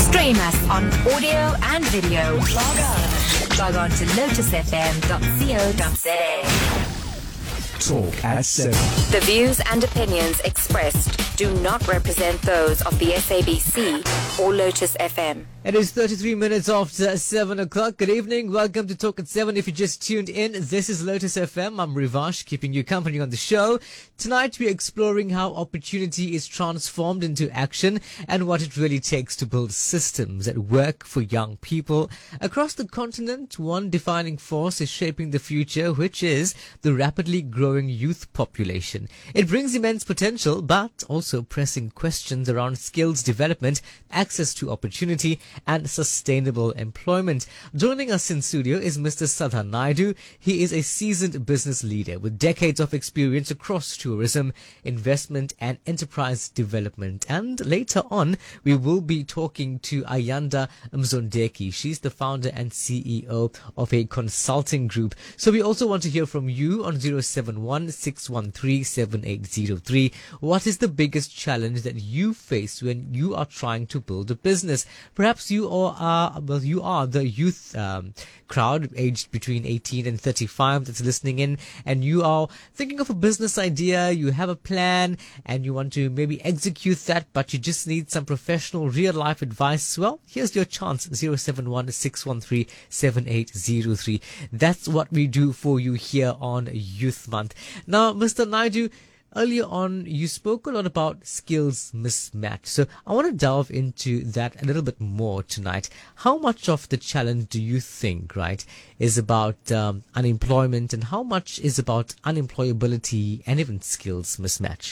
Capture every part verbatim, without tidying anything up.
Stream us on audio and video. Log on. Log on to lotus f m dot co dot za. Talk at seven. The views and opinions expressed do not represent those of the S A B C or Lotus F M. It is thirty-three minutes after seven o'clock. Good evening. Welcome to Talk at seven. If you just tuned in, this is Lotus F M. I'm Rivash, keeping you company on the show. Tonight, we're exploring how opportunity is transformed into action and what it really takes to build systems that work for young people. Across the continent, one defining force is shaping the future, which is the rapidly growing youth population. It brings immense potential, but also pressing questions around skills development, access to opportunity, and sustainable employment. Joining us in studio is Mister Sadha Naidu. He is a seasoned business leader with decades of experience across tourism, investment, and enterprise development. And later on, we will be talking to Ayanda Mzondeki. She's the founder and C E O of a consulting group. So we also want to hear from you on zero seven one, six one three, seven eight zero three. What is the biggest challenge that you face when you are trying to build a business? Perhaps you are, well, you are the youth um, crowd aged between eighteen and thirty-five that's listening in, and you are thinking of a business idea, you have a plan, and you want to maybe execute that, but you just need some professional real-life advice. Well, here's your chance, zero seven one, six one three, seven eight zero three. That's what we do for you here on Youth Month. Now, Mister Naidu, earlier on, you spoke a lot about skills mismatch. So I want to delve into that a little bit more tonight. How much of the challenge do you think, right, is about um, unemployment, and how much is about unemployability and even skills mismatch?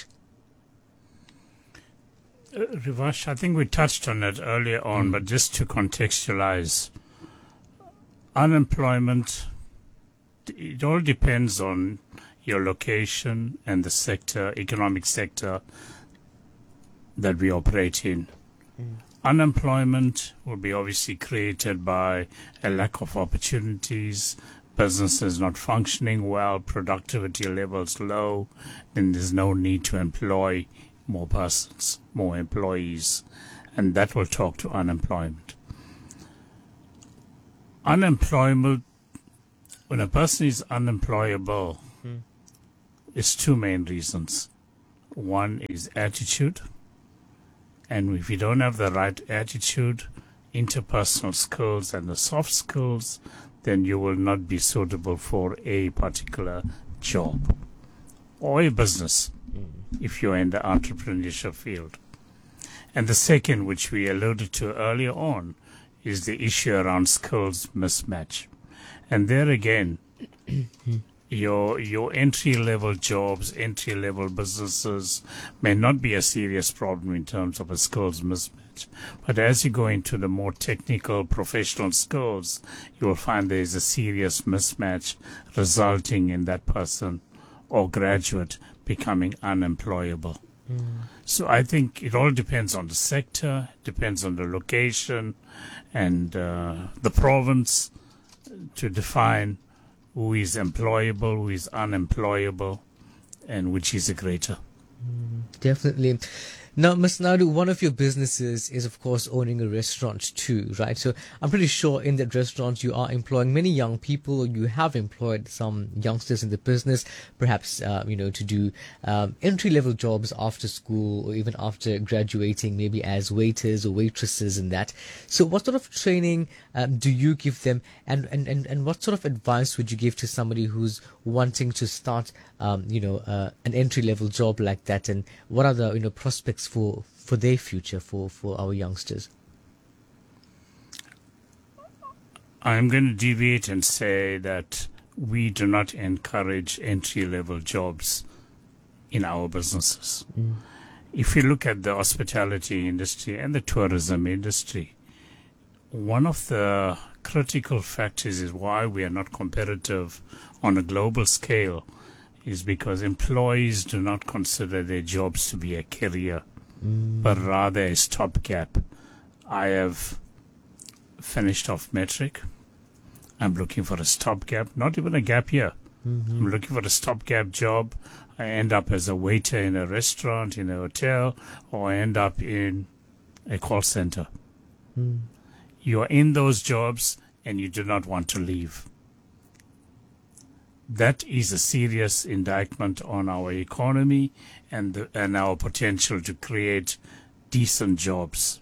Uh, Rivash, I think we touched on it earlier on, mm. but just to contextualize, unemployment, it all depends on your location and the sector, economic sector that we operate in. Mm. Unemployment will be obviously created by a lack of opportunities, businesses not functioning well, productivity levels low, then there's no need to employ more persons, more employees, and that will talk to unemployment. Unemployment, when a person is unemployable, mm. it's two main reasons. One is attitude, and if you don't have the right attitude, interpersonal skills and the soft skills, then you will not be suitable for a particular job or a business mm. if you're in the entrepreneurship field. And the second, which we alluded to earlier on, is the issue around skills mismatch. And there again, your your entry-level jobs, entry-level businesses may not be a serious problem in terms of a skills mismatch. But as you go into the more technical, professional skills, you will find there is a serious mismatch resulting in that person or graduate becoming unemployable. Mm. So I think it all depends on the sector, depends on the location and uh, the province to define who is employable, who is unemployable, and which is a greater. Mm, definitely. Now, Mister Naidu, one of your businesses is, of course, owning a restaurant too, right? So I'm pretty sure in that restaurant you are employing many young people, or you have employed some youngsters in the business, perhaps, uh, you know, to do um, entry-level jobs after school or even after graduating, maybe as waiters or waitresses and that. So what sort of training um, do you give them, and, and, and, and what sort of advice would you give to somebody who's wanting to start, um, you know, uh, an entry-level job like that, and what are the, you know, prospects for for their future, for for our youngsters? I'm going to deviate and say that we do not encourage entry-level jobs in our businesses. Mm. If you look at the hospitality industry and the tourism industry, one of the critical factors is why we are not competitive on a global scale is because employees do not consider their jobs to be a career, mm. but rather a stopgap. I have finished off metric. I'm looking for a stopgap, not even a gap year. Mm-hmm. I'm looking for a stopgap job. I end up as a waiter in a restaurant, in a hotel, or I end up in a call center. Mm. You are in those jobs and you do not want to leave. That is a serious indictment on our economy and the, and our potential to create decent jobs.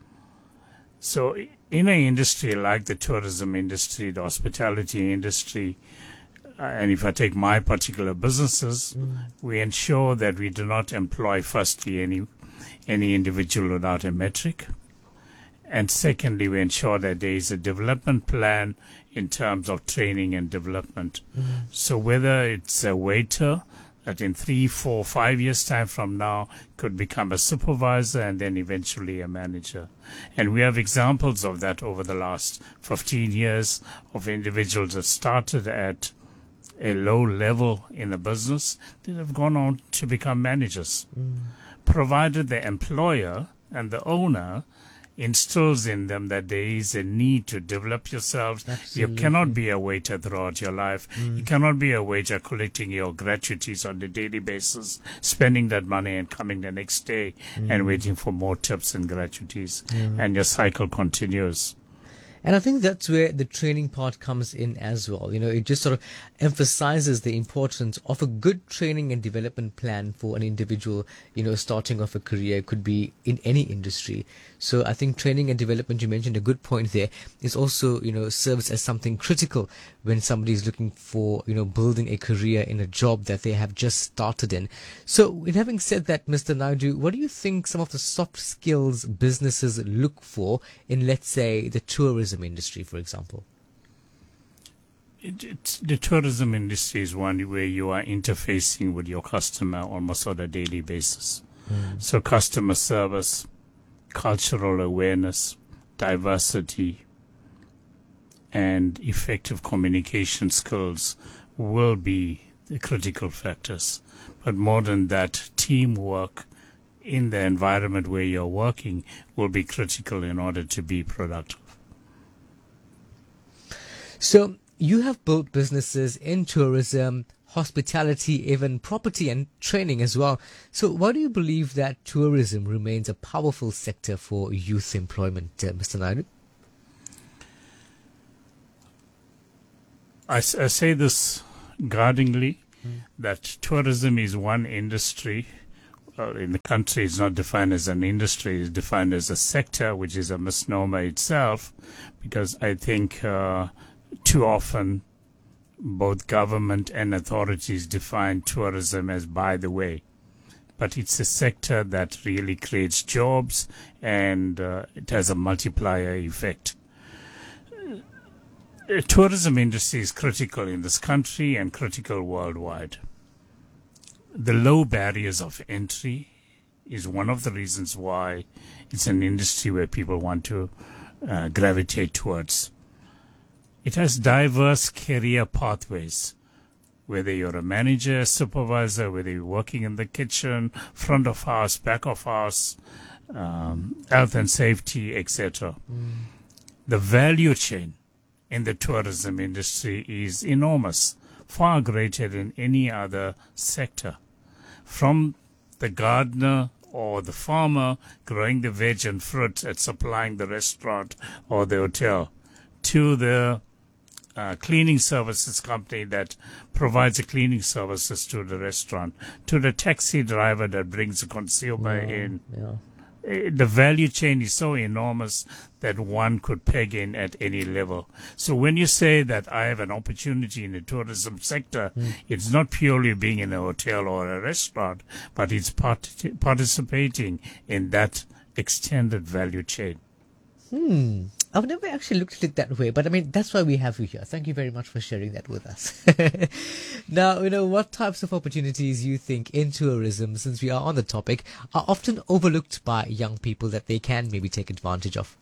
So in an industry like the tourism industry, the hospitality industry, uh, and if I take my particular businesses, mm. we ensure that we do not employ firstly any any individual without a metric. And secondly, we ensure that there is a development plan in terms of training and development. Mm-hmm. So whether it's a waiter that in three, four, five years' time from now could become a supervisor and then eventually a manager. And we have examples of that over the last fifteen years of individuals that started at a low level in a business that have gone on to become managers, mm. provided the employer and the owner instills in them that there is a need to develop yourselves. Absolutely. You cannot be a waiter throughout your life. Mm. You cannot be a waiter collecting your gratuities on a daily basis, spending that money and coming the next day mm. and waiting for more tips and gratuities. Mm. And your cycle continues. And I think that's where the training part comes in as well. You know, it just sort of emphasizes the importance of a good training and development plan for an individual, you know, starting off a career. It could be in any industry. So I think training and development, you mentioned a good point there, is also, you know, serves as something critical when somebody is looking for, you know, building a career in a job that they have just started in. So in having said that, Mister Naidu, what do you think some of the soft skills businesses look for in, let's say, the tourism industry, for example? It, it's, the tourism industry is one where you are interfacing with your customer almost on a daily basis. Mm. So customer service, cultural awareness, diversity, and effective communication skills will be the critical factors. But more than that, teamwork in the environment where you're working will be critical in order to be productive. So you have built businesses in tourism, hospitality, even property and training as well. So why do you believe that tourism remains a powerful sector for youth employment, uh, Mister Naidu? I, I say this guardingly, mm. that tourism is one industry. Well, in the country, it's not defined as an industry, it's defined as a sector, which is a misnomer itself, because I think uh, too often both government and authorities define tourism as by the way. But it's a sector that really creates jobs and uh, it has a multiplier effect. The tourism industry is critical in this country and critical worldwide. The low barriers of entry is one of the reasons why it's an industry where people want to uh, gravitate towards. It has diverse career pathways, whether you're a manager, supervisor, whether you're working in the kitchen, front of house, back of house, um, health and safety, et cetera. Mm. The value chain in the tourism industry is enormous, far greater than any other sector. From the gardener or the farmer growing the veg and fruit and supplying the restaurant or the hotel, to the uh, cleaning services company that provides the cleaning services to the restaurant, to the taxi driver that brings the consumer yeah, in. Yeah. The value chain is so enormous that one could peg in at any level. So when you say that I have an opportunity in the tourism sector, mm. it's not purely being in a hotel or a restaurant, but it's part- participating in that extended value chain. Hmm. I've never actually looked at it that way, but I mean, that's why we have you here. Thank you very much for sharing that with us. Now, you know, what types of opportunities you think in tourism, since we are on the topic, are often overlooked by young people that they can maybe take advantage of?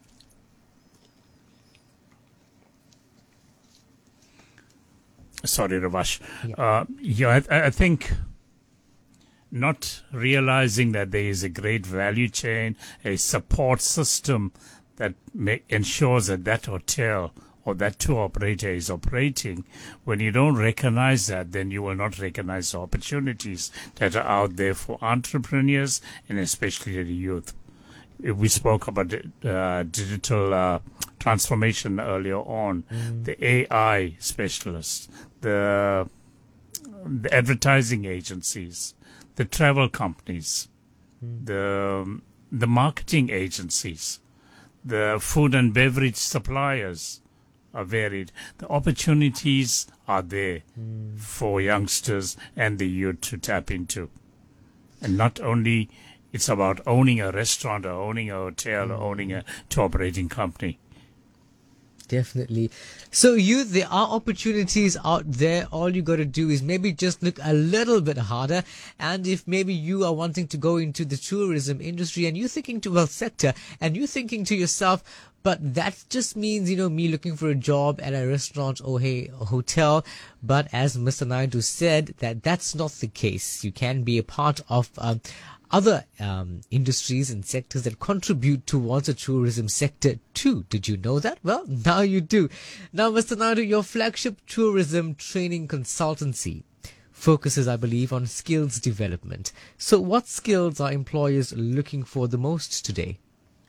Sorry, Ravash. Yeah, uh, yeah I, I think not realizing that there is a great value chain, a support system that may, ensures that that hotel or that tour operator is operating. When you don't recognize that, then you will not recognize the opportunities that are out there for entrepreneurs and especially the youth. We spoke about uh, digital uh, transformation earlier on. Mm. The A I specialists, the the advertising agencies, the travel companies, mm. the the marketing agencies, the food and beverage suppliers are varied. The opportunities are there mm. for youngsters and the youth to tap into. And not only it's about owning a restaurant or owning a hotel mm. or owning a tour operating company. Definitely. So you, there are opportunities out there. All you got to do is maybe just look a little bit harder. And if maybe you are wanting to go into the tourism industry and you're thinking to, well, sector, and you're thinking to yourself, but that just means, you know, me looking for a job at a restaurant or hey, a hotel. But as Mister Naidu said, that that's not the case. You can be a part of um, other um, industries and sectors that contribute towards the tourism sector too. Did you know that? Well, now you do. Now, Mister Naidu, your flagship tourism training consultancy focuses, I believe, on skills development. So what skills are employers looking for the most today?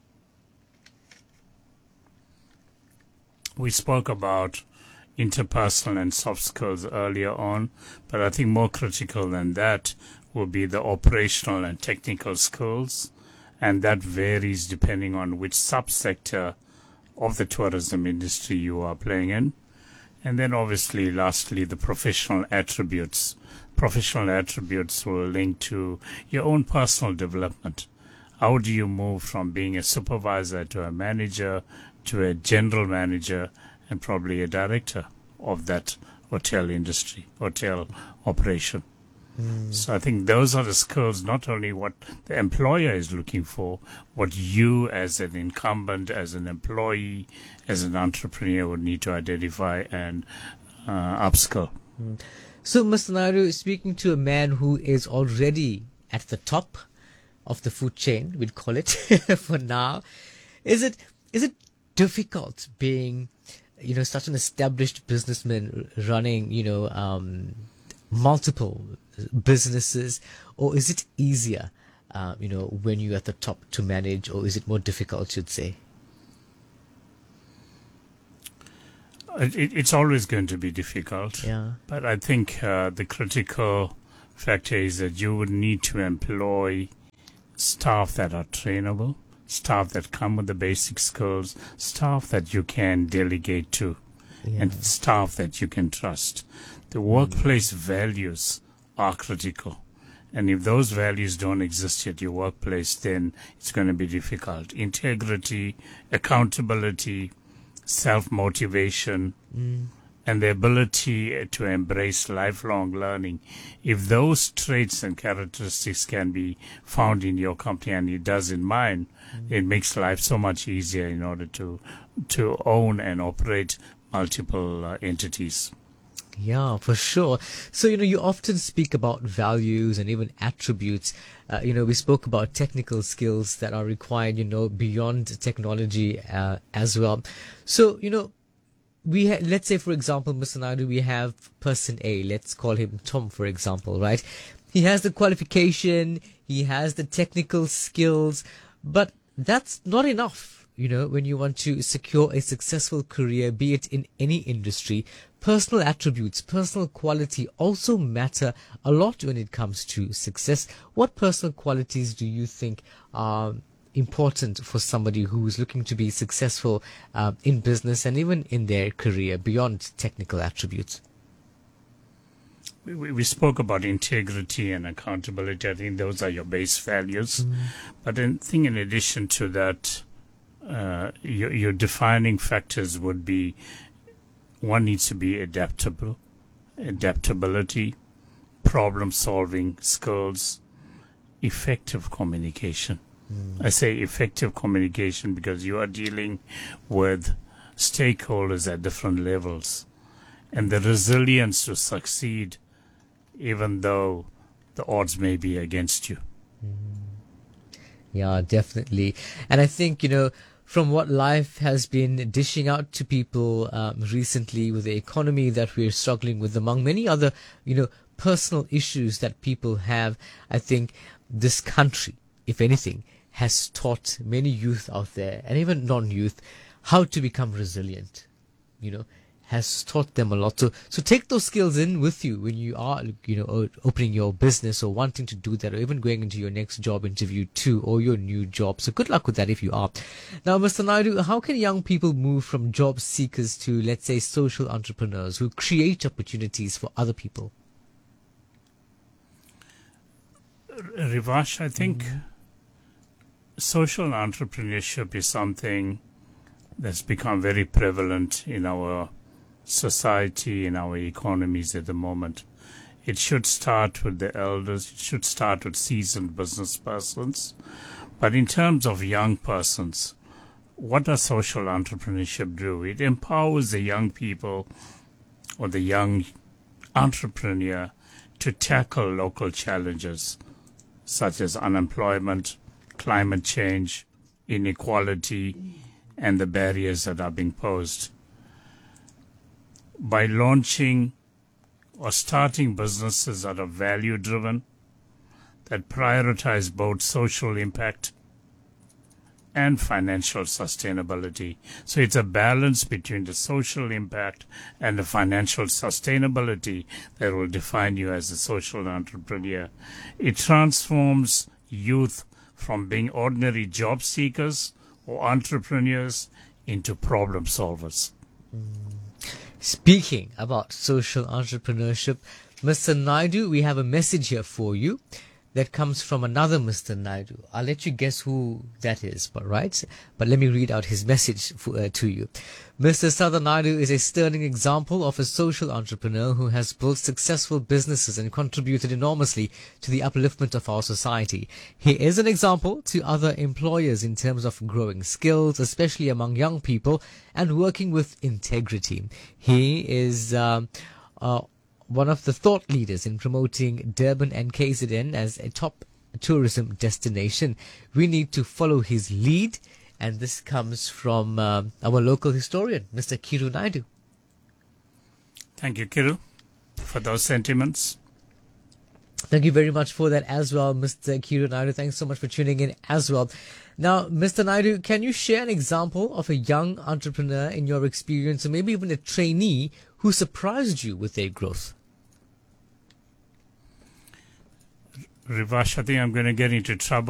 We spoke about interpersonal and soft skills earlier on, but I think more critical than that will be the operational and technical skills, and that varies depending on which subsector of the tourism industry you are playing in. And then obviously, lastly, the professional attributes. Professional attributes will link to your own personal development. How do you move from being a supervisor to a manager to a general manager and probably a director of that hotel industry, hotel operation? Mm. So I think those are the skills, not only what the employer is looking for, what you as an incumbent, as an employee, as an entrepreneur would need to identify and uh, upskill. Mm. So, Mister Naidu, speaking to a man who is already at the top of the food chain, we'd call it for now, is it is it difficult being, you know, such an established businessman running, you know, um, multiple businesses, or is it easier, uh, you know, when you're at the top to manage, or is it more difficult, you'd say? It, it's always going to be difficult. Yeah. But I think uh, the critical factor is that you would need to employ staff that are trainable, staff that come with the basic skills, staff that you can delegate to, yeah. and staff that you can trust. The workplace mm. values are critical. And if those values don't exist at your workplace, then it's going to be difficult. Integrity, accountability, self-motivation, mm. and the ability to embrace lifelong learning. If those traits and characteristics can be found in your company, and it does in mine, mm. it makes life so much easier in order to to own and operate multiple uh, entities. Yeah, for sure. So, you know, you often speak about values and even attributes. Uh, you know, we spoke about technical skills that are required, you know, beyond technology uh, as well. So, you know, we ha- let's say, for example, Mister Naidu, we have person A. Let's call him Tom, for example, right? He has the qualification, he has the technical skills, but that's not enough. You know, when you want to secure a successful career, be it in any industry, personal attributes, personal quality also matter a lot when it comes to success. What personal qualities do you think are important for somebody who is looking to be successful uh, in business and even in their career beyond technical attributes? We, we spoke about integrity and accountability. I think those are your base values. Mm. But I think in addition to that, Uh, your, your defining factors would be, one needs to be adaptable, adaptability, problem-solving skills, effective communication. Mm. I say effective communication because you are dealing with stakeholders at different levels, and the resilience to succeed even though the odds may be against you. Mm. Yeah, definitely. And I think, you know, from what life has been dishing out to people um, recently with the economy that we're struggling with, among many other, you know, personal issues that people have, I think this country, if anything, has taught many youth out there, and even non-youth, how to become resilient. You know, has taught them a lot. So, so take those skills in with you when you are, you know, o- opening your business or wanting to do that, or even going into your next job interview too, or your new job. So good luck with that if you are. Now, Mister Naidu, how can young people move from job seekers to, let's say, social entrepreneurs who create opportunities for other people? Rivash, I think mm-hmm. social entrepreneurship is something that's become very prevalent in our society, in our economies at the moment. It should start with the elders, it should start with seasoned business persons. But in terms of young persons, what does social entrepreneurship do? It empowers the young people or the young entrepreneur to tackle local challenges such as unemployment, climate change, inequality, and the barriers that are being posed. By launching or starting businesses that are value-driven, that prioritize both social impact and financial sustainability. So it's a balance between the social impact and the financial sustainability that will define you as a social entrepreneur. It transforms youth from being ordinary job seekers or entrepreneurs into problem solvers. Speaking about social entrepreneurship, Mister Naidu, we have a message here for you that comes from another Mister Naidu. I'll let you guess who that is, but right? But let me read out his message for, uh, to you. Mister Sadha Naidu is a sterling example of a social entrepreneur who has built successful businesses and contributed enormously to the upliftment of our society. He is an example to other employers in terms of growing skills, especially among young people, and working with integrity. He is um, uh, one of the thought leaders in promoting Durban and K Z N as a top tourism destination. We need to follow his lead, and this comes from uh, our local historian, Mister Kiru Naidu. Thank you, Kiru, for those sentiments. Thank you very much for that as well, Mister Kiru Naidu. Thanks so much for tuning in as well. Now, Mister Naidu, can you share an example of a young entrepreneur in your experience, or maybe even a trainee who surprised you with their growth? Rivash, I think I'm going to get into trouble